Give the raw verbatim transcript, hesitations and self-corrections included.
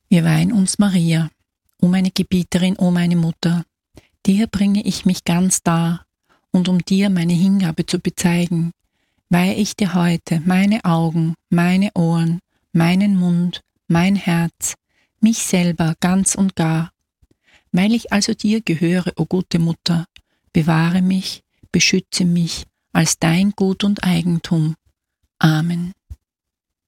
Wir weihen uns Maria, o meine Gebieterin, o meine Mutter. Dir bringe ich mich ganz dar, und um dir meine Hingabe zu bezeigen, weihe ich dir heute meine Augen, meine Ohren, meinen Mund, mein Herz, mich selber ganz und gar. Weil ich also dir gehöre, o gute Mutter, bewahre mich, beschütze mich als dein Gut und Eigentum. Amen.